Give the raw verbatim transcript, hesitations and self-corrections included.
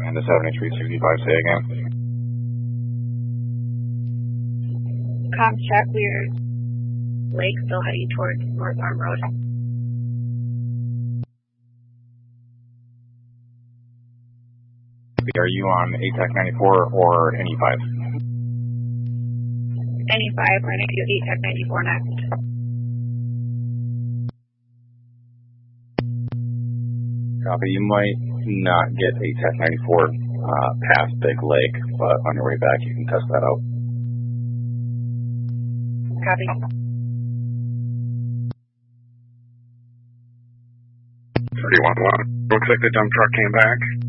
And the seventy-three sixty-five, say again. Comms check, we're Lake, still heading towards North Arm Road. Are you on A TAC ninety-four or N E five? N E five, we're going to do A TAC ninety-four next. Copy. You might not get A TAC ninety-four uh, past Big Lake, but on your way back you can test that out. Copy. three one one. Looks like the dump truck came back.